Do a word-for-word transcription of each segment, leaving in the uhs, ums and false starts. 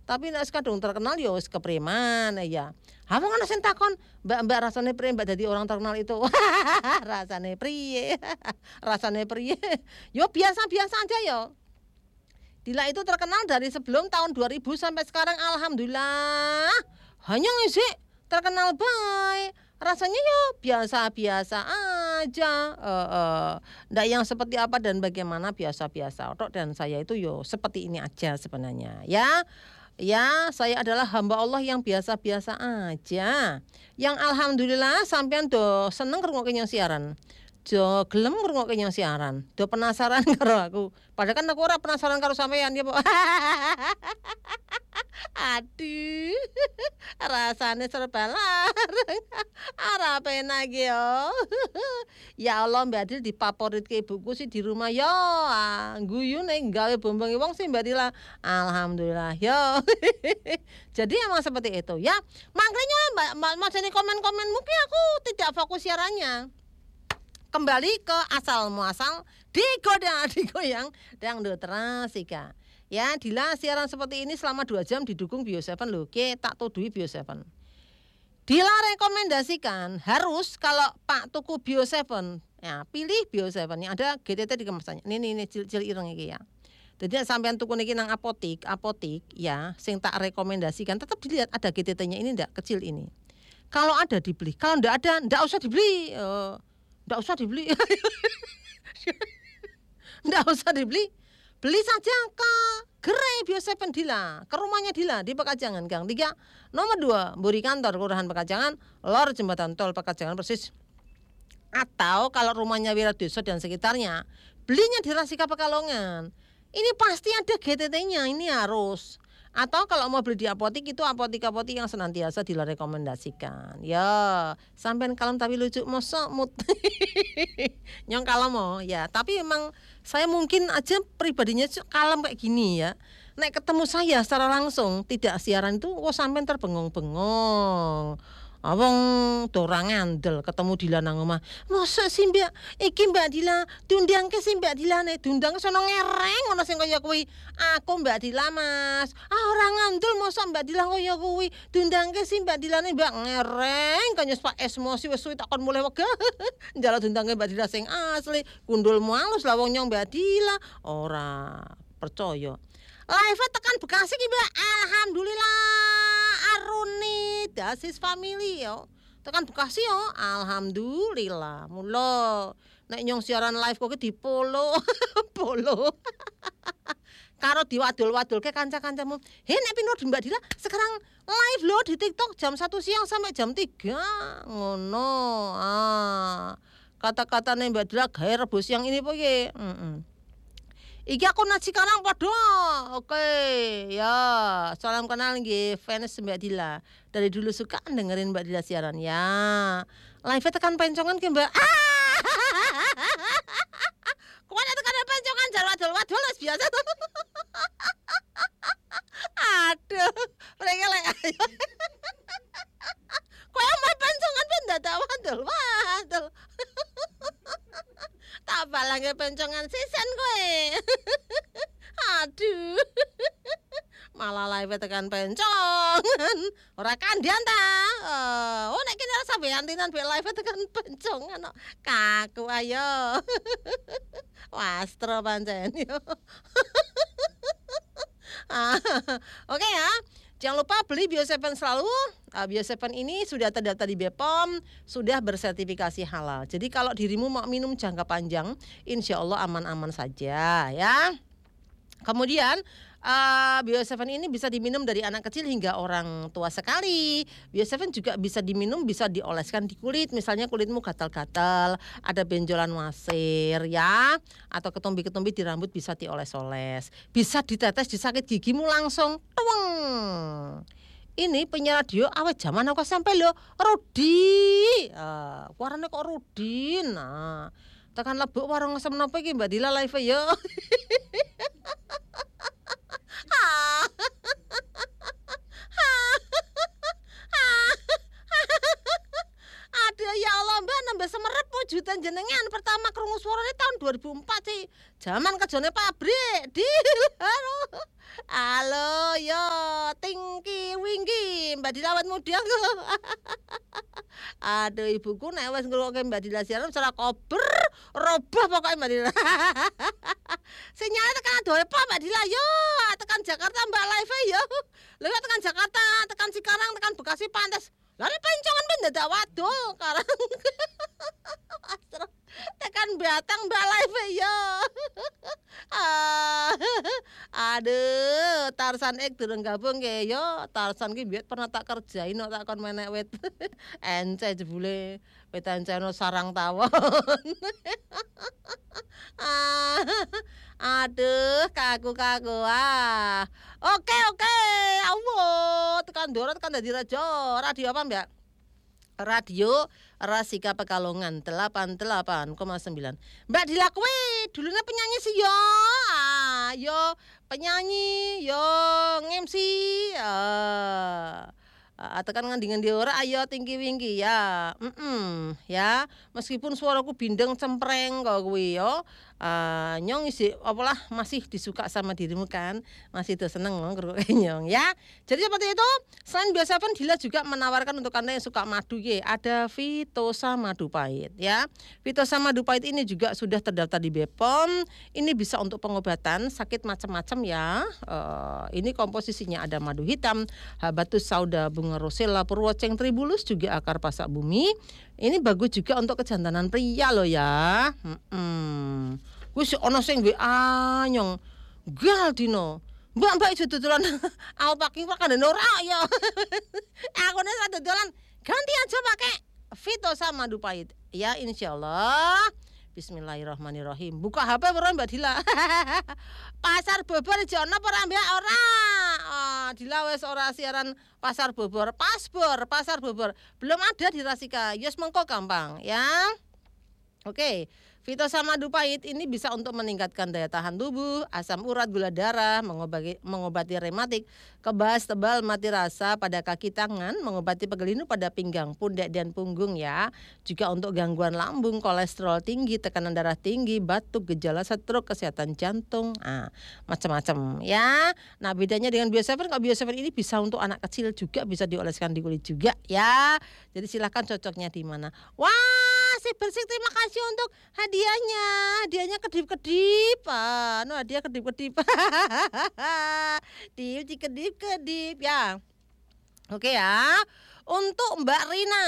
Tapi nek kadung terkenal ya wis kepriman ya. Ha wong ana sing takon, "Mbak, Mbak rasane priye Mbak dadi orang terkenal itu?" Rasane priye? Rasane priye? Yo biasa-biasa aja yo. Dila itu terkenal dari sebelum tahun dua ribu sampai sekarang alhamdulillah hanya ngisi terkenal bae. Rasanya yo biasa-biasa aja. Heeh. Ndak yang seperti apa dan bagaimana biasa-biasa tok dan saya itu yo seperti ini aja sebenarnya ya. Ya, saya adalah hamba Allah yang biasa-biasa aja. Yang alhamdulillah sampean do seneng ngrungokke nyong siaran. Do gelem ngrungokke nyong siaran. Do penasaran karo aku. Padahal kan aku ora penasaran karo sampean ya, Po. Aduh. Rasane serba larang. Ora penak iki yo. Ya Allah, Mbak Dil dipaporitke ibuku sih di rumah yo. Guyu nek gawe bombonge wong sih Mbak Dila. Alhamdulillah yo. Jadi emang seperti itu ya. Makanya Mbak macane komen-komen mungkin aku tidak fokus siarannya. Kembali ke asal muasal digoda digoyang dangdut rasika. Ya, Dila siaran seperti ini selama dua jam didukung Bio tujuh lho. Oke, tak tudui Bio tujuh. Dila rekomendasikan harus kalau Pak tuku Bio tujuh, ya pilih Bio tujuh yang ada G T T di kemasannya. Ini ini cil-cil ireng iki ya. Jadi sampean tuku niki nang apotik, apotik ya, sing tak rekomendasikan tetap dilihat ada G T T-nya ini ndak kecil ini. Kalau ada dibeli, kalau ndak ada ndak usah dibeli. Uh, ndak usah dibeli. Ndak usah dibeli. Beli saja ke gerai Bio tujuh Dila, ke rumahnya Dila di Pekajangan Gang tiga, nomor dua, Mburi Kantor Kelurahan Pekajangan, lor jembatan tol Pekajangan persis. Atau kalau rumahnya Wiradoso dan sekitarnya, belinya di Rasika Pekalongan. Ini pasti ada G T T-nya, ini harus. Atau kalau mau beli di apotik itu apotik-apotik yang senantiasa direkomendasikan. Ya, sampean kalem tapi lucu mosok mut. Nyong kalem oh ya, tapi emang saya mungkin aja pribadinya kalem kayak gini ya. Nek ketemu saya secara langsung tidak siaran itu kok sampean terbengong-bengong. Awong dorang ngandel ketemu Dila nang omah. Mosok sih Mbak, iki Mbak Dila diundangke sih Mbak Dila nek diundang sono ngereng ngono sing kaya kuwi. Aku Mbak Dila Mas. Ah ora ngandel mosok Mbak Dila kaya kuwi. Diundangke sih Mbak Dila nek Mbak ngereng kaya Pak emosi wis suwi takon mulai wegah. Njaluk diundangke Mbak Dila sing asli. Kundulmu alus lah wong nyong Mbak Dila. Ora percaya. Live tekan Bekasi ki Mbak. Alhamdulillah Aruni Dasis family yo. Tekan Bekasi yo. Alhamdulillah. Mula nek nyong siaran live kok di polo. Polo. Karo diwadul-wadulke kanca-kancamu. He nek pino Mbak Dila sekarang live lo di TikTok jam satu siang sampai jam tiga. Ngono. Ah. Kata-katane Mbak Dila gawe rebus siang ini piye? Heeh. Iki aku nang Cikarang padha. Oke, ya. Salam kenal nggih fans Mbak Dila. Dari dulu suka dengerin Mbak Dila siaran ya. Live tekan pencongan ki Mbak. Ah! Kok ada tekan pencongan wadol-wadol wis biasa tuh. Aduh, mereka lek ayo. Kok mau pencongan ben dadak wadol-wadol. Tak balange pencongan sisen kowe. Aduh. Malah live tekan pencongan. Ora kandian ta. Oh nek kene sampeyan tinan be live tekan pencongan kok. Kaku ayo. Wastro pancen yo. Oke ya. Jangan lupa beli Bio tujuh selalu. Uh, Bio tujuh ini sudah terdaftar di B P O M, sudah bersertifikasi halal. Jadi kalau dirimu mau minum jangka panjang, insya Allah aman-aman saja ya. Kemudian uh, Bio tujuh ini bisa diminum dari anak kecil hingga orang tua sekali. Bio tujuh juga bisa diminum, bisa dioleskan di kulit. Misalnya kulitmu gatal-gatal, ada benjolan wasir ya, atau ketumbi-ketumbi di rambut bisa dioles-oles. Bisa ditetes di sakit gigimu langsung. Tuweng. Ini penyiar radio awet zaman aku sampai lo Rudi. Uh, warnanya kok Rudi. Nah, tekan lebok warung ngesem nopo iki Mbak Dila live ya. Aduh ya Allah Mbak nambah semerep wujudan jenengan pertama krungu suarane tahun dua ribu empat sih. Zaman kejone pabrik. Di. Halo. Halo yo Mbak Dila awet muda ku. Aduh ibuku nek wis ngrungokke Mbak Dila siaran ora kober, robah pokoke Mbak Dila. Sinyale tekan Adoepa Mbak Dila yo, tekan Jakarta Mbak live yo. Lha tekan Jakarta, tekan Cikarang, tekan Bekasi pantes. Lah nek pencongan ben dadak wadul karang. Tekan Batang Mbak live yo. Ah, aduh, Tarsan ek durung gabung ke yo. Tarsan ki biyen pernah tak kerjain kok tak kon menek wit. Ence jebule wit enceno sarang tawon. Ah, aduh, kaku-kaku ah. Oke, oke. Allah, tekan Dora tekan dadi raja. Radio apa, Mbak? Radio Rasika Pekalongan delapan puluh delapan koma sembilan. Mbak Dila kuwi dulunya penyanyi sih yo. Ah, yo penyanyi, yo nge-M C. Ah. Uh, tekan ngendi-ngendi ora ayo tinggi-winggi ya. Mm-mm, ya, meskipun suaraku bindeng cempreng kok kuwi yo. Uh, nyong isi apalah masih disuka sama dirimu kan. Masih tuh seneng ngrungokne nyong ya. Jadi seperti itu, selain biasa pun Dila juga menawarkan untuk Anda yang suka madu ye, ada Vitosa Madu Pahit ya. Vitosa Madu Pahit ini juga sudah terdaftar di B P O M. Ini bisa untuk pengobatan sakit macam-macam ya. Uh, ini komposisinya ada madu hitam, habatus sauda, bunga rosella, purwoceng tribulus, juga akar pasak bumi. Ini bagus juga untuk kejantanan pria loh ya. Hmm. Wis ana sing W A nyong. Gal dino. Mbak mbak ijo dodolan alpaki kok kandhane ora ya. Aku nek dodolan ganti aja pakai Vitosa Madu Pahit. Ya insyaallah. Bismillahirrahmanirrahim. Buka H P ora Mbak Dila. Pasar Bogor ijo ana apa ora Mbak? Ora. Oh, Dila wis ora siaran Pasar Bogor. Pasbor, Pasar Bogor. Belum ada di Rasika. Yos mengko gampang ya. Oke. Vitosa Madu Pahit ini bisa untuk meningkatkan daya tahan tubuh, asam urat, gula darah, mengobati, mengobati rematik, kebas, tebal, mati rasa pada kaki tangan, mengobati pegelinu pada pinggang, pundak dan punggung ya. Juga untuk gangguan lambung, kolesterol tinggi, tekanan darah tinggi, batuk, gejala stroke, kesehatan jantung, ah, macam-macam ya. Nah bedanya dengan Bioseven, kalau Bioseven ini bisa untuk anak kecil juga, bisa dioleskan di kulit juga ya. Jadi silahkan cocoknya di mana. Wah, si bersih terima kasih untuk hadiahnya, hadiahnya kedip-kedip, ah, no hadiah kedip-kedip, dip kedip-kedip ya. Oke ya, untuk Mbak Rina,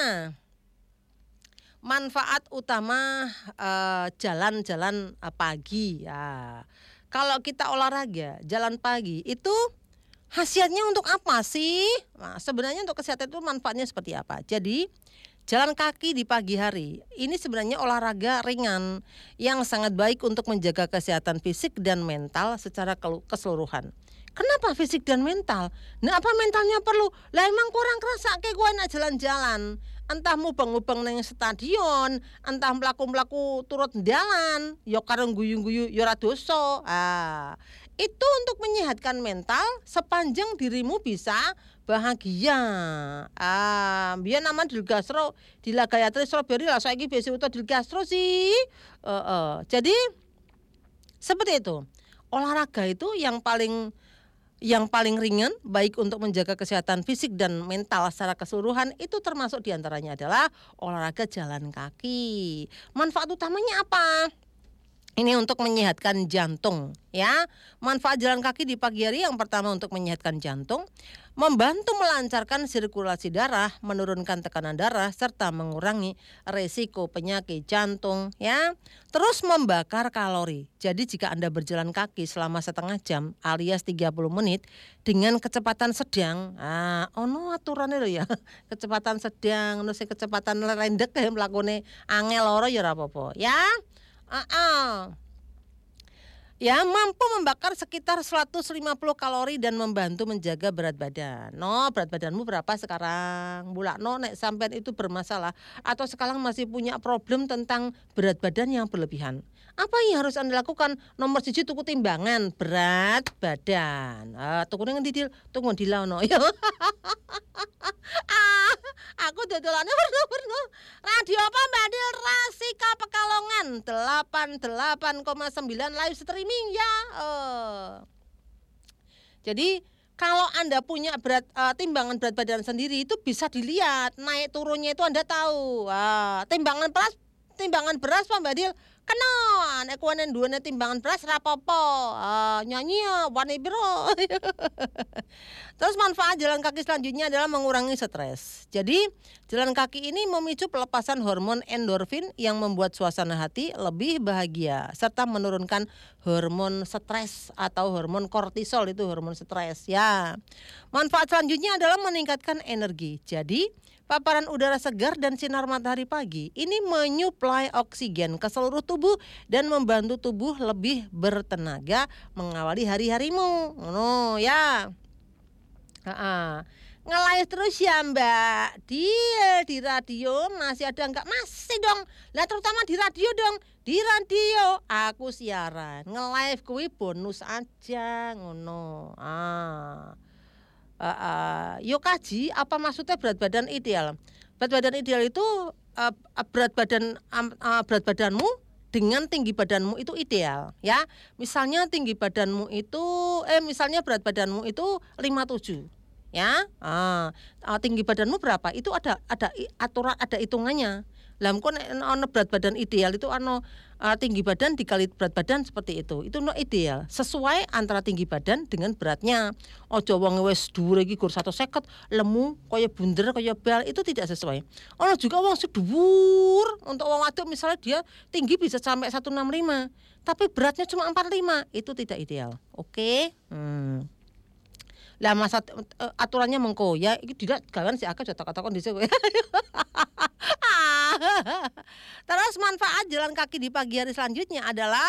manfaat utama uh, jalan-jalan uh, pagi ya. Kalau kita olahraga, jalan pagi itu khasiatnya untuk apa sih? Nah, sebenarnya untuk kesehatan itu manfaatnya seperti apa? Jadi jalan kaki di pagi hari ini sebenarnya olahraga ringan yang sangat baik untuk menjaga kesehatan fisik dan mental secara keseluruhan. Kenapa fisik dan mental? Nah apa mentalnya perlu? Lah emang kurang kerasa kayak gue nak jalan-jalan. Entah mubeng-mubeng nang stadion, entah mlaku-mlaku turut jalan, ya karo guyu-guyu ya ora dosa. Ah, itu untuk menyehatkan mental sepanjang dirimu bisa bahagia. Ah, biyen aman Dilgastro, Dila Gayatri Strawberry lah saiki biasa utuh Dilgastro sih. Uh, uh. Jadi seperti itu. Olahraga itu yang paling yang paling ringan baik untuk menjaga kesehatan fisik dan mental secara keseluruhan, itu termasuk diantaranya adalah olahraga jalan kaki. Manfaat utamanya apa? Ini untuk menyehatkan jantung ya. Manfaat jalan kaki di pagi hari yang pertama untuk menyehatkan jantung, membantu melancarkan sirkulasi darah, menurunkan tekanan darah serta mengurangi resiko penyakit jantung ya. Terus membakar kalori. Jadi jika Anda berjalan kaki selama setengah jam alias tiga puluh menit dengan kecepatan sedang, ah ono aturannya lho ya. Kecepatan sedang, ono sing kecepatan rendek kayak mlakune angel loro ya ora apa-apa ya. Uh-uh. Ya mampu membakar sekitar seratus lima puluh kalori dan membantu menjaga berat badan. No, berat badanmu berapa sekarang? Bulakno nek sampean itu bermasalah atau sekarang masih punya problem tentang berat badan yang berlebihan. Apa yang harus Anda lakukan? Nomor siji tuku timbangan berat badan. Ah, tuku ning endi Dil? Tuku di Laono. Ah, aku dodolane werna-werna. Radio apa Mbak Dil? Rasika Pekalongan delapan puluh delapan koma sembilan live streaming ya. Oh. Jadi Kalau Anda punya berat eee, timbangan berat badan sendiri itu bisa dilihat, naik turunnya itu Anda tahu. Ah, timbangan beras timbangan beras Pak Mbak Dil, kena nek kuwane nduwene timbangan beras ra apa-apa, ah, nyanyi ya wani piro. Terus manfaat jalan kaki selanjutnya adalah mengurangi stres. Jadi, jalan kaki ini memicu pelepasan hormon endorfin yang membuat suasana hati lebih bahagia serta menurunkan hormon stres atau hormon kortisol, itu hormon stres ya. Manfaat selanjutnya adalah meningkatkan energi. Jadi, paparan udara segar dan sinar matahari pagi ini menyuplai oksigen ke seluruh tubuh dan membantu tubuh lebih bertenaga mengawali hari-harimu. Ngono ya. Heeh. Nge-live terus ya Mbak di di radio masih ada enggak? Masih dong. Lah terutama di radio dong. Di radio aku siaran. Nge-live kuwi bonus aja ngono. Ah. Heeh. Yo kaji apa maksudnya berat badan ideal? Berat badan ideal itu uh, berat badan uh, berat badanmu dengan tinggi badanmu itu ideal ya. Misalnya tinggi badanmu itu eh misalnya berat badanmu itu lima puluh tujuh ya. Ah, tinggi badanmu berapa? Itu ada ada aturan, ada hitungannya. Lah engko nek ono berat badan ideal itu ano uh, tinggi badan dikali berat badan seperti itu. Itu no ideal, sesuai antara tinggi badan dengan beratnya. Ojo wong wis dhuwur iki gur seratus seket lemu kaya bunder kaya bal, itu tidak sesuai. Ono juga wong sedhuwur, untuk wong wadok misalnya dia tinggi bisa sampai seratus enam puluh lima, tapi beratnya cuma empat puluh lima, itu tidak ideal. Oke? Hmm. Lah masa uh, aturannya mengko ya iki tidak gawean si akeh takon-takon dhisik kowe. Terus manfaat jalan kaki di pagi hari selanjutnya adalah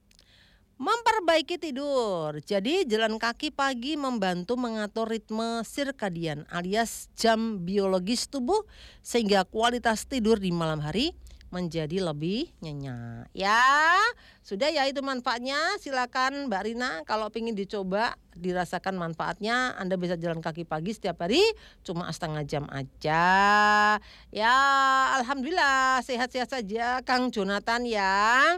memperbaiki tidur. Jadi jalan kaki pagi membantu mengatur ritme sirkadian alias jam biologis tubuh sehingga kualitas tidur di malam hari menjadi lebih nyenyak. Ya, sudah ya itu manfaatnya. Silakan Mbak Rina kalau ingin dicoba dirasakan manfaatnya, Anda bisa jalan kaki pagi setiap hari cuma setengah jam aja. Ya, alhamdulillah sehat-sehat saja Kang Jonathan ya.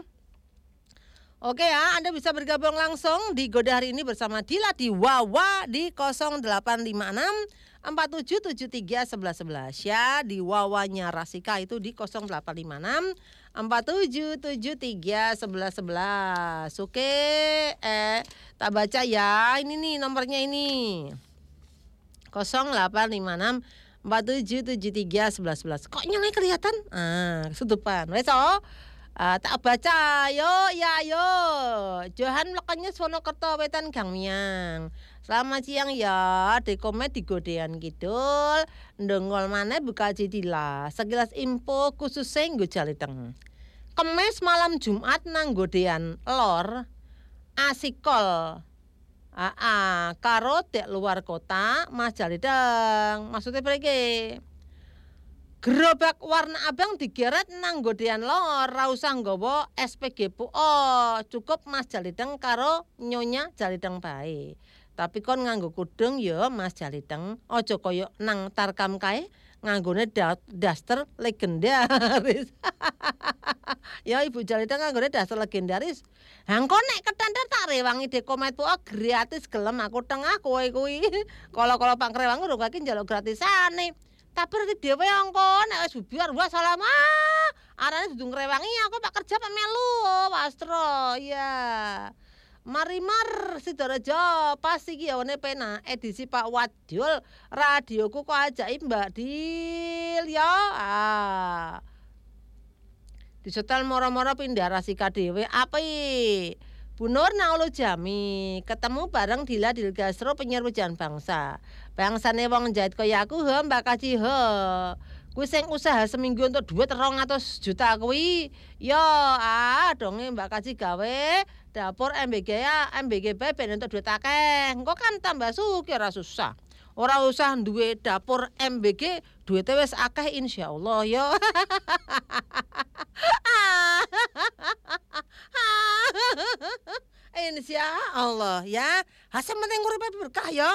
Oke ya, Anda bisa bergabung langsung di Goda hari ini bersama Dila di Wawa di nol delapan lima enam empat tujuh tujuh tiga satu satu satu satu ya, di Wawanya Rasika itu di nol delapan lima enam empat tujuh tujuh tiga satu satu satu. Oke, eh tak baca ya. Ini nih nomornya ini. nol delapan lima enam empat tujuh tujuh tiga satu satu satu. Kok nyala kelihatan? Ah, kesudupan. Wes oh. Uh, tak baca yo ya yo Johan mlekanya Wonokerto Wetan Gang Miang. Selamat siang ya, di komen di Godean Kidul ndongol maneh buka jidila sekilas info khusus nggo Jaliteng. Kemis malam Jumat nang Godean Lor Asikol ah, ah, karo dek luar kota Mas Jaliteng. Maksudnya mriki gerobak warna abang digeret nang Godean Lor, ra usah nggawa S P G P O, cukup Mas Jaliteng karo Nyonya Jaliteng bae. Tapi kon nganggo kudung ya Mas Jaliteng, aja kaya nang Tarkam kae nganggone da- daster legendaris. Ya Ibu Jaliteng nganggone daster legendaris. Ha engko nek ketanter tak rewangi dekomet po gratis gelem aku tengah kowe kuwi. Kala-kala Pak Krewangi lho kaki njaluk gratisane. Tapi nanti dhewe angko nek wis bubar wah salam ah. Arane dudu ngrewangi aku Pak kerja Pak melu Wastro ya. Marimar Sidorejo pas iki ya wene pena edisi Pak Wadyul radioku kok ajaib Mbak Dil ya. Ah. Disetel moro-moro pindah Rasika dhewe apa iki? Bu Nur Naulu Jami ketemu bareng Dila Dil Gastro penyiar Pujian Bangsa. Bangsane wong jahit kaya aku he Mbak Kaji he. Kuwi sing usaha seminggu untuk duit rong atus juta kuwi. Ya ah donge Mbak Kaji gawe dapur M B G ya M B G bae ben entuk duit akeh. Engko kan tambah sugih ora susah. Ora usah duwe dapur M B G, duwite wis akeh insyaallah ya. Insya Allah ya. Hasil penting uripe berkah ya.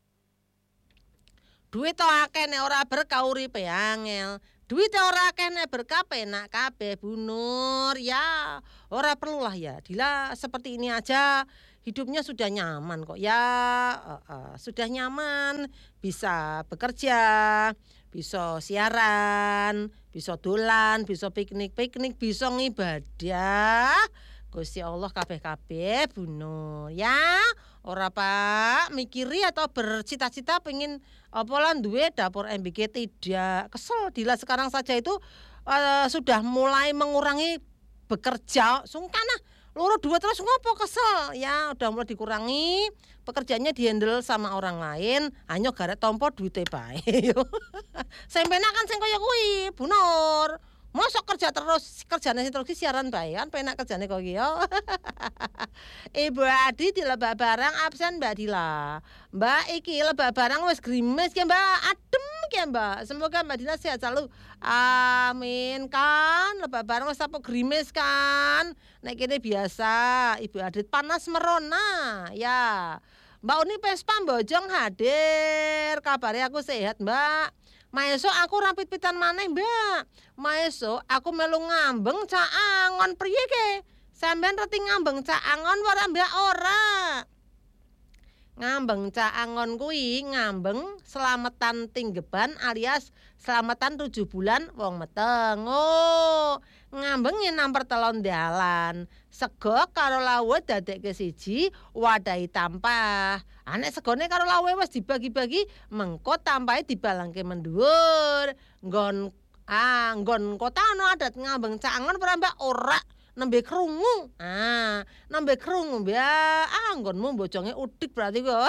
Duit to akeh nek ora berkah uripe angel. Duit ora akeh nek berkah penak kabeh Bu Nur ya. Ora perlulah ya. Dila seperti ini aja. hidupnya sudah nyaman kok ya, uh, uh, sudah nyaman, bisa bekerja, bisa siaran, bisa dolan, bisa piknik-piknik, bisa ngibadah. Gusti Allah kabeh-kabeh Bu Nur ya. Ora Pak mikiri atau bercita-cita pengen apa lah duwe dapur M B K, tidak. Kesel Dila sekarang saja itu uh, sudah mulai mengurangi bekerja, sungkan ah. Loro dua terus ngopo kesel ya, udah mulai dikurangi pekerjaannya dihandle sama orang lain, hanya gara tompo duite bae. Sempenak kan sing kaya kuwi, Bu Nur. Mosok kerja terus, kerjane sing terus siaran bae kan penak kerjane kok iki yo. Ibu Adi dilebak barang absen Mbak Dila. Mbak iki lebak barang wis grimes ki Mbak, adem ki Mbak. Semoga Mbak Dila sehat selalu. Amin kan, lebak barang wis apa grimes kan. Nek kene biasa, Ibu Adit panas merona ya. Mbak Uni Pespa Bojong hadir. Kabare aku sehat, Mbak. Maeso aku rampit-pitan maneh, Mbak. Maeso aku melu ngambeng Cak Angon priye ke? Sampeyan reti ngambeng Cak Angon ora, Mbak? Ora. Ngambeng Cak Angon kuwi ngambeng selamatan tinggeban alias selamatan tujuh bulan wong meteng. Oh, ngambeng namper telon dalan. Sego karo lawuh dadekke siji, wadahi tampah. Anek segone karo lawuhe wis dibagi-bagi, mengko tampahe dibalangke mendhuwur. Nggon ah nggon kota ana adat ngambeng Cak Angon ora Mbak? Ora. Nembe krungu. Ah, nembe krungu, Mbak. Ah, nggonmu bojonge udik berarti kok.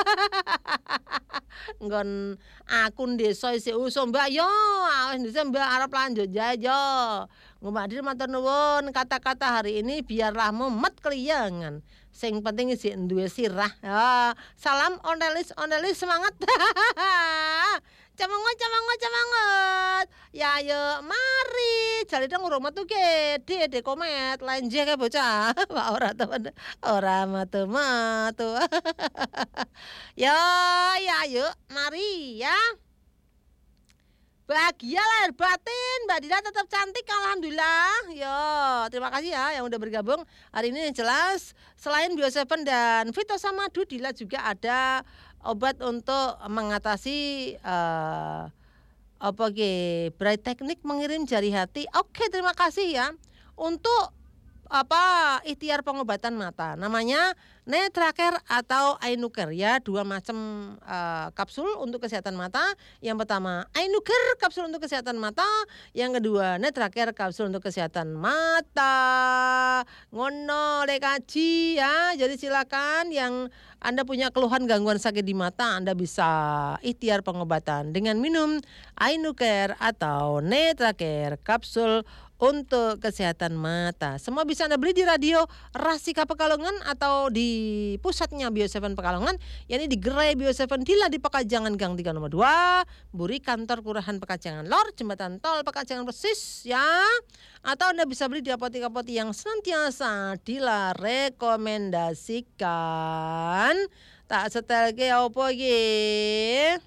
Nggon akun desa isih usum, Mbak. Yo, wis dhisik Mbak arep lanjut jae yo. Mbak Dir matur nuwun, kata-kata hari ini biarlah mumet keliyangan. Sing penting isih duwe sirah. Ya, salam onelis onelis semangat. Cemongot cemongot cemongot. Ya ayo mari jare dong urung metu gede de komet lenjeh ke bocah. Wah ora temen ora metu-metu. Ya ya ayo mari ya. Bahagia lahir batin, Mbak Dila tetap cantik alhamdulillah. Yo, terima kasih ya yang udah bergabung. Hari ini yang jelas selain Bio tujuh dan Fitosamadu, Dila juga ada obat untuk mengatasi uh, apa ge bright teknik mengirim jari hati. Oke, terima kasih ya. Untuk apa ikhtiar pengobatan mata namanya Netracare atau Ainucare ya, dua macam uh, kapsul untuk kesehatan mata. Yang pertama Ainucare kapsul untuk kesehatan mata, yang kedua Netracare kapsul untuk kesehatan mata. Ngono lek kaji ya. Jadi silakan yang Anda punya keluhan gangguan sakit di mata, Anda bisa ikhtiar pengobatan dengan minum Ainucare atau Netracare kapsul untuk kesehatan mata. Semua bisa Anda beli di radio Rasika Pekalongan atau di pusatnya Bio tujuh Pekalongan, yakni di Gerai Bio tujuh Dila di Pekajangan Gang tiga nomor dua, Buri kantor Kelurahan Pekajangan Lor, Jembatan Tol Pekajangan Persis ya. Atau Anda bisa beli di apotek-apotek yang senantiasa Dila rekomendasikan. Tak setelke opo iki?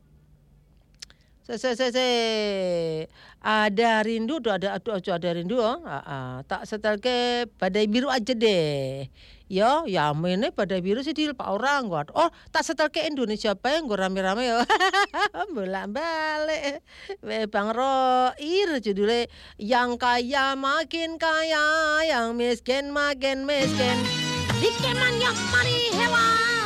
Se se se se. Ada rindu, ada ada ada rindu oh. Ah, ah. Tak setelke badai biru aja deh. Yo, ya mene badai biru sih di Pak orang gua. Oh, tak setelke Indonesia Bae nggo rame-rame yo. Bolak-balik. We Bang Roir judulnya yang kaya makin kaya, yang miskin makin miskin. Dikeman yang mari hewan.